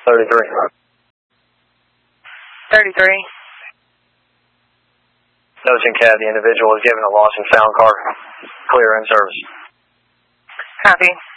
33. 33. Notion cab, the individual is given a lost and found car. Clear in service. Copy.